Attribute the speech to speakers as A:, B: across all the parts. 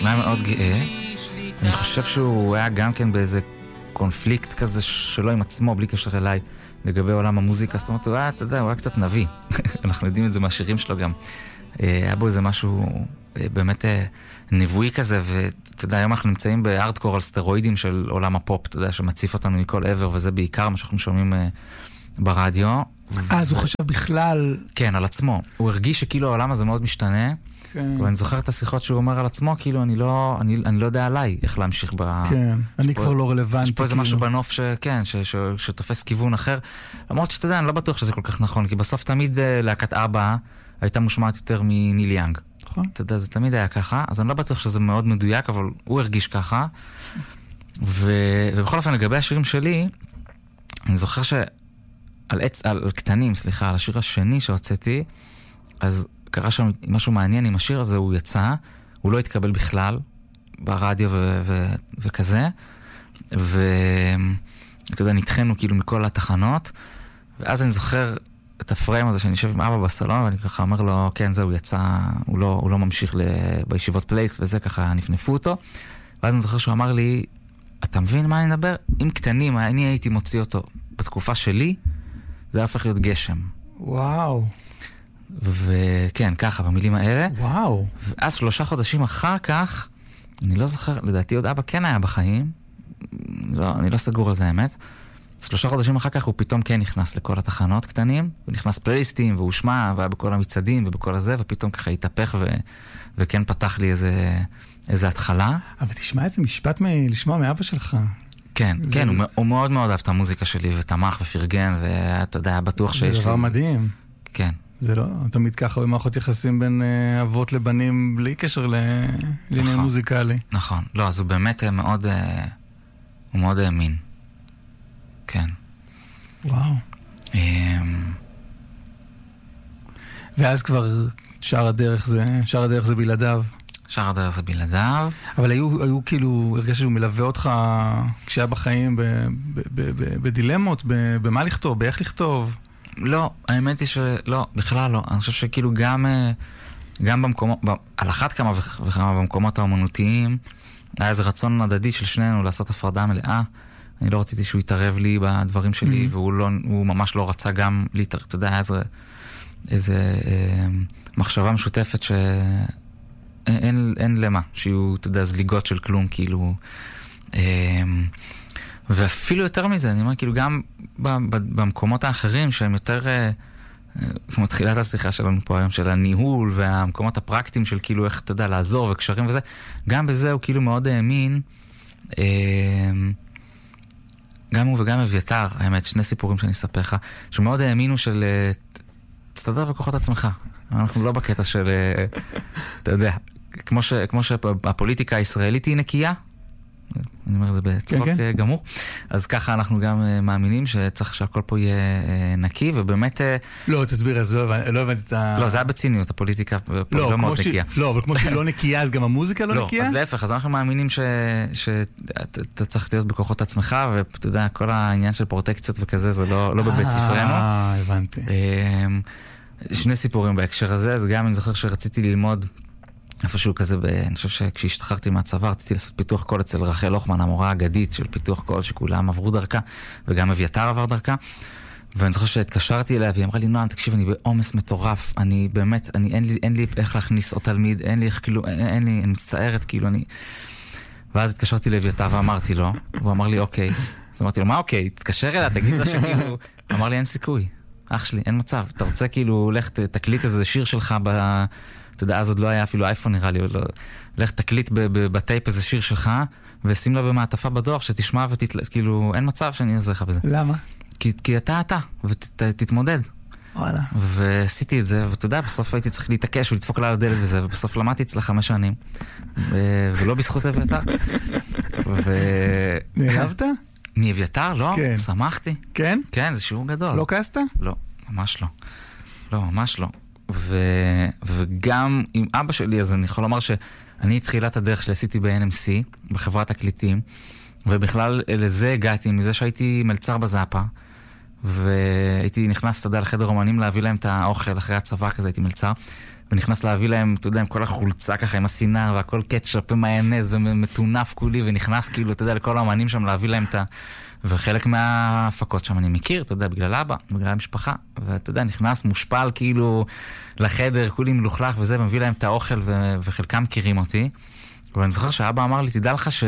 A: הוא היה מאוד גאה. אני חושב שהוא היה גם כן באיזה קונפליקט כזה שלו עם עצמו, בלי קשר אליי, לגבי עולם המוזיקה. זאת אומרת, הוא היה, אתה יודע, הוא היה קצת נביא. אנחנו יודעים את זה מהשירים שלו גם. היה בו איזה משהו באמת נבואי כזה, ואתה יודע, היום אנחנו נמצאים בארדקור על סטרואידים של עולם הפופ, אתה יודע, שמציף אותנו מכל עבר, וזה בעיקר מה שאנחנו שומעים ברדיו.
B: אז הוא חושב בכלל...
A: כן, על עצמו. הוא הרגיש שכאילו העולם הזה מאוד משתנה, ואני זוכר את השיחות שהוא אומר על עצמו, כאילו אני לא יודע עליי איך להמשיך
B: כן, אני כבר לא רלוונטי.
A: יש פה איזה משהו בנוף שתופס כיוון אחר. למרות שאתה יודע, אני לא בטוח שזה כל כך נכון, כי בסוף תמיד להקת אבא הייתה מושמעת יותר מניל יאנג.
B: נכון.
A: אתה יודע, זה תמיד היה ככה, אז אני לא בטוח שזה מאוד מדויק, אבל הוא הרגיש ככה. ובכל אופן, לגבי השירים שלי, אני זוכר על קטנים, סליחה, על השיר השני שהוצאתי, אז קרה שם משהו מעניין עם השיר הזה, הוא יצא, הוא לא התקבל בכלל ברדיו וכזה, ואתה יודע, נתחנו כאילו מכל התחנות, ואז אני זוכר את הפריים הזה שאני יושב עם אבא בסלון, ואני ככה אומר לו, כן, זהו, יצא, הוא לא ממשיך בישיבות פלייס, וזה ככה נפנפו אותו, ואז אני זוכר שהוא אמר לי, אתה מבין מה אני מדבר? אם קטנים, אני הייתי מוציא אותו בתקופה שלי, זה היה הופך להיות גשם.
B: וואו.
A: וכן, ככה, במילים האלה.
B: וואו.
A: ואז 3 חודשים אחר כך, אני לא זוכר, לדעתי עוד אבא כן היה בחיים, אני לא סגור על זה האמת, 3 חודשים אחר כך הוא פתאום כן נכנס לכל התחנות קטנים, ונכנס פלייליסטים, והוא שמע, והיה בכל המצעדים ובכל הזה, ופתאום ככה התהפך וכן פתח לי איזה התחלה.
B: אבל תשמע איזה משפט לשמוע מאבא שלך.
A: כן, כן, הוא מאוד מאוד אהב את המוזיקה שלי, ותמך ופרגן, ואתה יודע, היה בטוח שיש לי...
B: זה דבר מדהים.
A: כן.
B: זה לא תמיד ככה במערכות יחסים בין אבות לבנים, בלי קשר לעניין מוזיקלי.
A: נכון. לא, אז הוא באמת מאוד... הוא מאוד האמין. כן.
B: וואו. ואז כבר שאר הדרך זה בלעדיו.
A: שאר הדרך זה בלעדיו.
B: אבל היו כאילו, הרגש שהוא מלווה אותך כשהיה בחיים בדילמות, במה לכתוב, באיך לכתוב?
A: לא, האמת היא שלא, בכלל לא. אני חושב שכאילו גם במקומות, על אחת כמה וכמה במקומות האמנותיים, היה איזה רצון הדדי של שנינו לעשות הפרדה מלאה. אני לא רציתי שהוא יתערב לי בדברים שלי, והוא ממש לא רצה גם להתערב. אתה יודע, איזה מחשבה משותפת אין למה, שיהיו, אתה יודע, זליגות של כלום, כאילו. ואפילו יותר מזה, אני אומר, כאילו, גם במקומות האחרים, שהם יותר, כמו תחילת השיחה שלנו פה היום, של הניהול, והמקומות הפרקטיים של כאילו, איך, אתה יודע, לעזור וקשרים וזה, גם בזה הוא כאילו מאוד האמין, גם הוא וגם אביתר, האמת, 2 סיפורים שאני אספר לך, שמאוד האמינו של, תסתדר בכוחות עצמך. אנחנו לא בקטע של, אתה יודע, כמו שהפוליטיקה הישראלית היא נקייה, אני אומר את זה בצחוק גמור, אז ככה אנחנו גם מאמינים שצריך שהכל פה יהיה נקי, ובאמת...
B: לא, תסביר, אז לא הבנתי את ה...
A: לא, זה היה בציניות, הפוליטיקה פה לא מאוד נקייה.
B: לא, אבל כמו שהיא לא נקייה, אז גם המוזיקה לא נקייה?
A: לא, אז להפך, אז אנחנו מאמינים שאתה צריך להיות בכוחות עצמך, ואתה יודע, כל העניין של פרוטקציות וכזה, זה לא בבית ספרנו.
B: הבנתי.
A: 2 סיפורים בהקשר הזה, אז גם אני זוכר שרציתי ללמוד איפשהו כזה, אני חושב שכשהשתחררתי מהצבא, רציתי לעשות פיתוח קול אצל רחל הוחמן, המורה האגדית של פיתוח קול, שכולם עברו דרכה, וגם אביתר עבר דרכה, ואני זוכר שהתקשרתי אליה, והיא אמרה לי, נועם, תקשיב, אני בעומס מטורף, אני באמת, אין לי איך להכניס עוד תלמיד, אין לי איך, כאילו, אני מצטערת, כאילו, ואז התקשרתי לאביתר ואמרתי לו, והוא אמר לי, אוקיי. אז אמרתי לו, מה אוקיי? תתקשר אליה, תגיד לה שכאילו, אמר לי, אין סיכוי. אח שלי, אין מצב. אתה רוצה כאילו, לך תקליט איזה שיר שלך אתה יודע, אז עוד לא היה אפילו אייפון נראה לי, לך תקליט בטייפ איזה שיר שלך, ושים לה במעטפה בדואר שתשמע כאילו, אין מצב שאני אעזר לך בזה.
B: למה?
A: כי אתה, ותתמודד.
B: וואלה.
A: ועשיתי את זה, ואתה יודע, בסוף הייתי צריך להתעקש ולדפוק לה על הדלת וזה, ובסוף למדתי אצלה 5 שנים, ולא בזכות אביתר.
B: נעלבת?
A: מאביתר? לא,
B: כן.
A: שמחתי.
B: כן?
A: כן, זה שיעור גדול.
B: לא כעסת?
A: לא, ממש לא. לא, ממש לא. וגם עם אבא שלי, אז אני יכול לומר שאני התחילת הדרך שעשיתי ב-NMC, בחברת תקליטים, ובכלל לזה הגעתי, מזה שהייתי מלצר בזאפה, והייתי נכנס, אתה יודע, לחדר אומנים להביא להם את האוכל אחרי הצבא כזה, הייתי מלצר, ונכנס להביא להם, אתה יודע, עם כל החולצה ככה, עם הסינר, והכל קטשופ ומיינז, ומטונף כולי, ונכנס כאילו, אתה יודע, לכל האומנים שם להביא להם את ה... וחלק מההפקות שם אני מכיר, אתה יודע, בגלל אבא, בגלל המשפחה, ואתה יודע, נכנס מושפל כאילו לחדר, כולי מלוכלך וזה, ומביא להם את האוכל, וחלקם מכירים אותי, ואני זוכר שאבא אמר לי, תדע לך ש...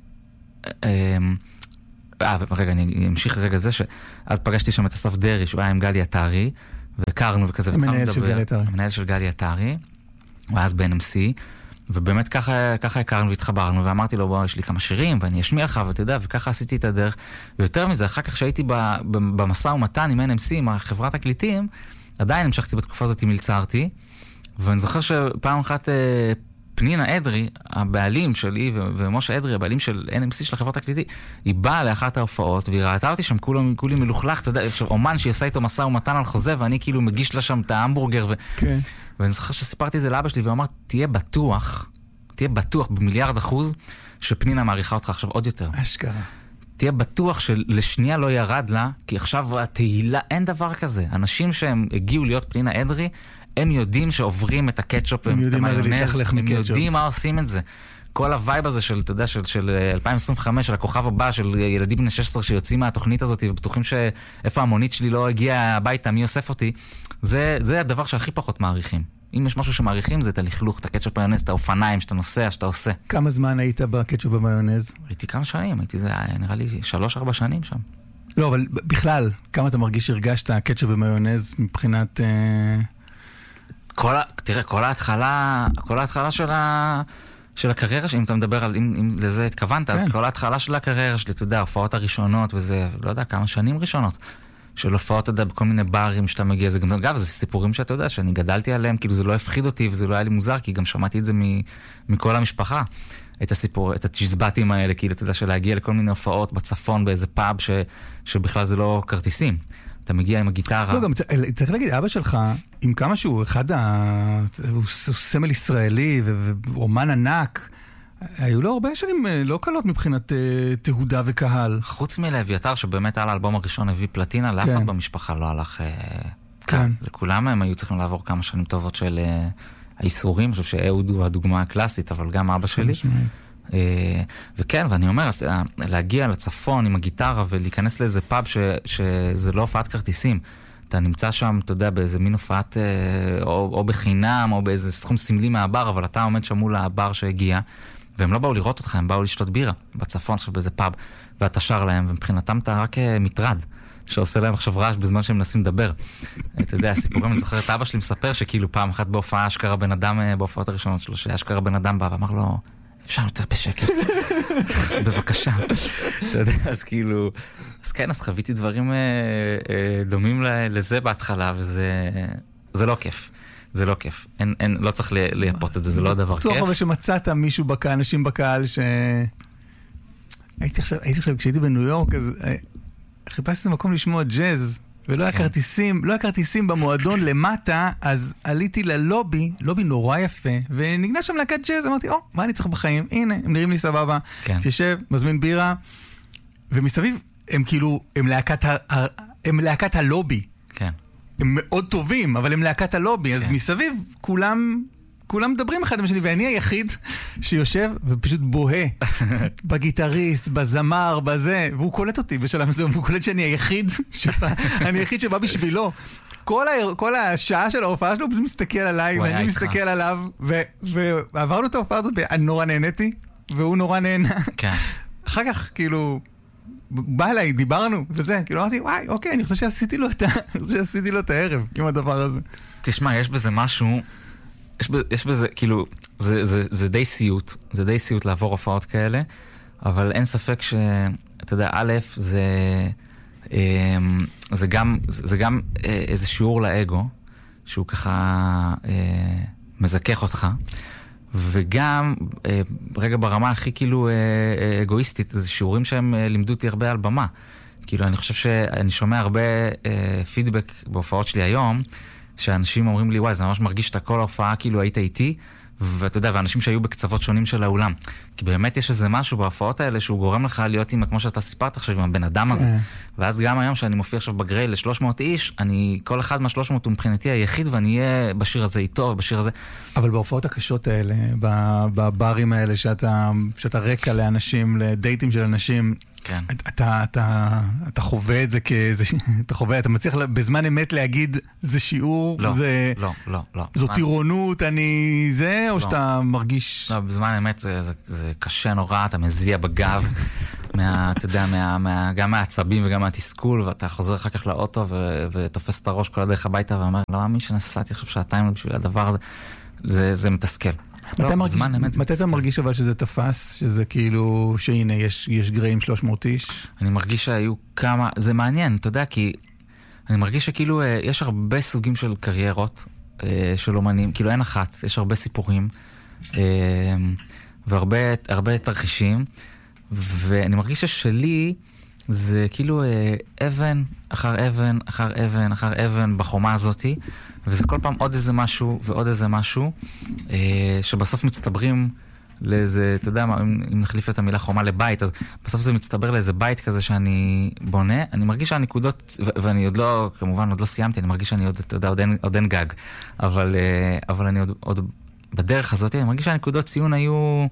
A: רגע, אני אמשיך רגע זה, שאז פגשתי שם את אסף דרי, שהוא היה עם גלי עטרי, והכרנו וכזה,
B: המנהל של גלי עטרי.
A: המנהל של גלי עטרי, ואז ב-NMC, ובאמת ככה הכרנו והתחברנו, ואמרתי לו, בוא, יש לי כמה שירים, ואני אשמיע לך, ואתה יודע, וככה עשיתי את הדרך, ויותר מזה, אחר כך שהייתי במסע ומתן עם NMC, עם החברת הקליטים, עדיין המשכתי בתקופה הזאת, מלצרתי, ואני זוכר שפעם אחת פנינה אדרי, הבעלים שלי, ומשה אדרי, הבעלים של NMC של החברת הקליטים, היא באה לאחת ההופעות, והיא ראתה אותי שם כולי מלוכלך, אתה יודע, אומן שעשה איתו מסע ומתן על חוזה, ואני כאילו מגיש לה שם את ההמבורגר,
B: כן.
A: ואני זוכר שסיפרתי את זה לאבא שלי, ואומר, תהיה בטוח ב1,000,000,000%, שפנינה מעריכה אותך עכשיו עוד יותר.
B: אשכרה.
A: תהיה בטוח שלשנייה לא ירד לה, כי עכשיו התהילה, אין דבר כזה. אנשים שהם הגיעו להיות פנינה אדרי, הם יודעים שעוברים את הקטשופ,
B: הם יודעים מה זה להתלכלך מקטשופ.
A: הם יודעים מה עושים את זה. כל הווייב הזה של, אתה יודע, של 2025, של הכוכב הבא, של ילדים בני 16 שיוצאים מהתוכנית הזאת, ובטוחים שאיפה המונית שלי לא הגיעה הביתה, מי אוסף אותי, זה הדבר שהכי פחות מעריכים. אם יש משהו שמעריכים, זה את הלכלוך, את הקטשופ מיונז, את האופניים, שאתה נוסע, שאתה עושה.
B: כמה זמן היית בקטשופ במיונז?
A: הייתי כמה שנים, הייתי, זה נראה לי 3-4 שנים שם.
B: לא, אבל בכלל, כמה אתה מרגיש שהרגשת קטשופ במיונז מבחינת...
A: תראה, כל ההתחלה של הקריירה, אם אתה מדבר על, אם לזה התכוונת, אז כל ההתחלה של הקריירה שלי, אתה יודע, ההופעות הראשונות, וזה, לא יודע, כמה שנים ראשונות, של הופעות, אתה יודע, בכל מיני ברים שאתה מגיע, זה גם, אגב, זה סיפורים שאתה יודע, שאני גדלתי עליהם, כאילו זה לא הפחיד אותי, וזה לא היה לי מוזר, כי גם שמעתי את זה מכל המשפחה, את הסיפור, את הצ'יזבטים האלה, כאילו, אתה יודע, של להגיע לכל מיני הופעות בצפון, באיזה פאב, שבכלל זה לא כרטיסים. אתה מגיע עם הגיטרה.
B: לא, גם צריך להגיד, אבא שלך, עם כמה שהוא הוא סמל ישראלי ואומן ענק, היו לו הרבה שנים לא קלות מבחינת תהודה וקהל.
A: חוץ מלאביתר, שבאמת על האלבום הראשון הביא פלטינה, לאף אחד במשפחה לא הלך כאן. לכולם הם היו צריכים לעבור כמה שנים טובות של האיסורים, אני חושב שאהוד הוא הדוגמה הקלאסית, אבל גם אבא שלי. וכן, ואני אומר, להגיע לצפון עם הגיטרה ולהיכנס לאיזה פאב שזה לא הופעת כרטיסים. אתה נמצא שם, אתה יודע, באיזה מין הופעת, או בחינם, או באיזה סכום סמלי מהבר, אבל אתה עומד שם מול הבר שהגיע, והם לא באו לראות אותך, הם באו לשתות בירה בצפון, עכשיו באיזה פאב, ואתה שר להם, ומבחינתם אתה רק מטרד, שעושה להם עכשיו רעש בזמן שהם מנסים לדבר. אתה יודע, הסיפורים, אני זוכר את אבא שלי מספר שכאילו פעם אחת בהופעה אשכרה בן אדם, בהופעות הראשונות שלו, שאשכרה בן אדם בא ואמר לו, אפשר יותר בשקט. בבקשה. אתה יודע, אז כאילו, אז כן, אז חוויתי דברים דומים לזה בהתחלה, וזה לא כיף. זה לא כיף. לא צריך לייפות את זה, זה לא דבר כיף.
B: בטוח אבל שמצאת מישהו בקהל, אנשים בקהל הייתי עכשיו, כשהייתי בניו יורק, אז חיפשתי מקום לשמוע ג'אז, ולא היה כרטיסים, לא היה כרטיסים במועדון למטה, אז עליתי ללובי, לובי נורא יפה, ונגנה שם להקת ג'אז, אמרתי, מה אני צריך בחיים? הנה, הם נראים לי סבבה. תשב, מזמין בירה, ומסביב, הם כאילו, הם להקת הלובי.
A: כן.
B: הם מאוד טובים, אבל הם להקת הלובי, אז מסביב, כולם מדברים אחד עם השני, ואני היחיד שיושב ופשוט בוהה בגיטריסט, בזמר, בזה, והוא קולט אותי בשלב מסוים, והוא קולט שאני היחיד שבא בשבילו. כל השעה של ההופעה שלו, הוא פשוט מסתכל עליי, ואני מסתכל עליו, ועברנו את ההופעה הזאת, ואני נורא נהניתי, והוא נורא נהנה. אחר כך, כאילו, בא אליי, דיברנו, וזה, כאילו אמרתי, וואי, אוקיי, אני חושב שעשיתי לו את הערב עם הדבר הזה.
A: תשמע, יש בזה משהו, יש בזה, כאילו, זה די סיוט, זה די סיוט לעבור הופעות כאלה, אבל אין ספק אתה יודע, א', זה גם איזה שיעור לאגו, שהוא ככה מזכך אותך, וגם, רגע ברמה הכי כאילו אגואיסטית, זה שיעורים שהם לימדו אותי הרבה על במה. כאילו, אני חושב שאני שומע הרבה פידבק בהופעות שלי היום, שאנשים אומרים לי, וואי, זה ממש מרגיש שאתה כל ההופעה כאילו היית איתי, ואתה יודע, ואנשים שהיו בקצוות שונים של האולם. כי באמת יש איזה משהו בהופעות האלה שהוא גורם לך להיות עם, כמו שאתה סיפרת עכשיו, עם הבן אדם הזה. ואז גם היום שאני מופיע עכשיו בגרייל ל-300 איש, כל אחד מה-300 הוא מבחינתי היחיד, ואני אהיה בשיר הזה איתו, בשיר הזה.
B: אבל בהופעות הקשות האלה, בברים האלה, שאתה רקע לאנשים, לדייטים של אנשים,
A: כן.
B: אתה חווה את זה כאיזה, אתה מצליח בזמן אמת להגיד, זה שיעור,
A: לא.
B: זו טירונות, או שאתה מרגיש...
A: לא, בזמן אמת זה קשה נורא, אתה מזיע בגב, אתה יודע, גם מהעצבים וגם מהתסכול, ואתה חוזר אחר כך לאוטו ותופס את הראש כל הדרך הביתה, ואומר, לא, מי שנסעתי עכשיו שעתיים בשביל הדבר הזה, זה מתסכל.
B: מתי אתה מרגיש אבל שזה תפס? שזה כאילו, שהנה, יש גריים 300 איש?
A: אני מרגיש שהיו כמה, זה מעניין, אתה יודע, כי אני מרגיש שכאילו יש הרבה סוגים של קריירות, של אומנים, כאילו אין אחת, יש הרבה סיפורים, והרבה תרחישים, ואני מרגיש ששלי זה כאילו אבן אחר אבן אחר אבן אחר אבן בחומה הזאתי, וזה כל פעם עוד איזה משהו ועוד איזה משהו, שבסוף מצטברים לאיזה, אתה יודע, אם נחליף את המילה חומה לבית, אז בסוף זה מצטבר לאיזה בית כזה שאני בונה. אני מרגיש שהנקודות, ואני עוד לא, כמובן עוד לא סיימתי, אני מרגיש שאני עוד, אתה יודע, עוד אין גג, אבל אני עוד בדרך הזאת, אני מרגיש שהנקודות ציון היו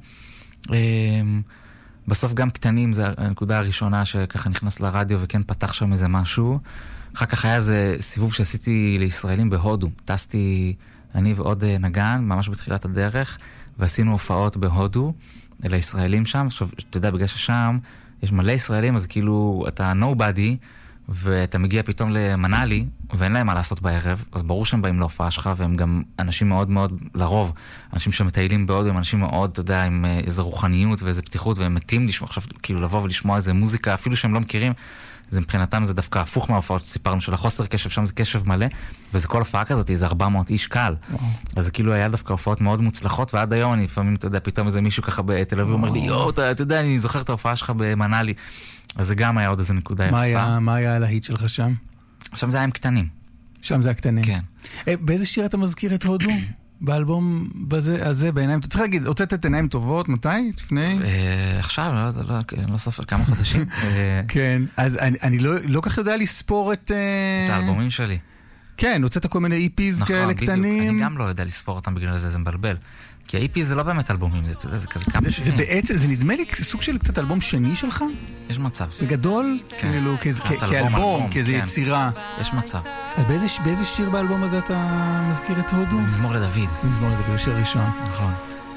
A: בסוף גם קטנים, זו הנקודה הראשונה שככה נכנס לרדיו וכן פתח שם איזה משהו. אחר כך היה איזה סיבוב שעשיתי לישראלים בהודו. טסתי אני ועוד נגן, ממש בתחילת הדרך, ועשינו הופעות בהודו, לישראלים שם. עכשיו, אתה יודע, בגלל ששם יש מלא ישראלים, אז כאילו אתה nobody, ואתה מגיע פתאום למנאלי, ואין להם מה לעשות בערב, אז ברור שהם באים להופעה שלך, והם גם אנשים מאוד מאוד, לרוב, אנשים שמטיילים בהודו, הם אנשים מאוד, אתה יודע, עם איזו רוחניות ואיזו פתיחות, והם מתים לשמוע, עכשיו, כאילו לבוא ולשמוע איזו מוזיקה, אפילו שהם לא מכירים, זה מבחינתם זה דווקא הפוך מההופעות שסיפרנו של החוסר קשב, שם זה קשב מלא, וזה כל הופעה כזאת, זה 400 איש קהל. אז זה כאילו היה דווקא הופעות מאוד מוצלחות, ועד היום אני לפעמים, אתה יודע, פתאום איזה מישהו ככה בתל אביב אומר לי, יו, אתה יודע, אני זוכר את ההופעה שלך במנאלי. אז זה גם היה עוד איזה נקודה יפה.
B: מה היה הלהיט שלך שם?
A: שם זה היה עם קטנים.
B: שם זה הקטנים?
A: כן.
B: באיזה שיר אתה מזכיר את הודו? באלבום הזה, בעיניים, אתה צריך להגיד, הוצאת את עיניים טובות, מתי? לפני?
A: עכשיו, לא סופר כמה חודשים.
B: כן, אז אני לא כך יודע לספור את
A: האלבומים שלי.
B: כן, הוצאת כל מיני איפיז כאלה קטנים.
A: אני גם לא יודע לספור אותם בגלל זה, זה מבלבל. כי ה-EP זה לא באמת אלבומים, זה כזה כמה שירים.
B: זה בעצם, זה נדמה לי סוג של קצת אלבום שני שלך?
A: יש מצב.
B: בגדול? כאילו, כאלבום, כאיזו יצירה.
A: יש מצב.
B: אז באיזה שיר באלבום הזה אתה מזכיר את הודו?
A: מזמור לדוד.
B: מזמור לדוד, שיר ראשון.
A: נכון.